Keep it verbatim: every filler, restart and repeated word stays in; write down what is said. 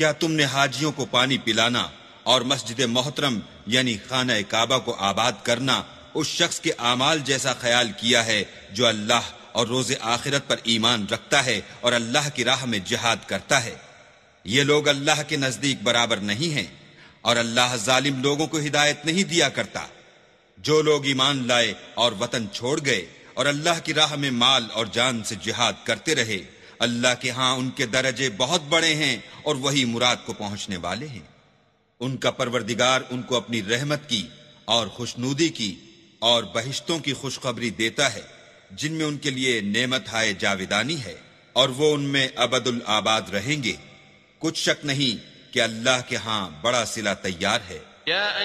क्या तुमने हाजियों को पानी पिलाना और मस्जिद मोहतरम यानी खाना काबा को आबाद करना उस शख्स के आमाल जैसा ख्याल किया है जो अल्लाह और रोज़े आखिरत पर ईमान रखता है और अल्लाह की राह में जिहाद करता है? ये लोग अल्लाह के नजदीक बराबर नहीं हैं और अल्लाह जालिम लोगों को हिदायत नहीं दिया करता। जो लोग ईमान लाए और वतन छोड़ गए और अल्लाह की राह में माल और जान से जिहाद करते रहे, अल्लाह के हां उनके दर्जे बहुत बड़े हैं और वही मुराद को पहुंचने वाले हैं। उनका परवरदिगार उनको अपनी रहमत की और खुशनूदी की और बहिश्तों की खुशखबरी देता है जिनमें उनके लिए नेमत हाय जाविदानी है और वो उनमें अबदुल आबाद रहेंगे। कुछ शक नहीं कि अल्लाह के हां बड़ा सिला तैयार है।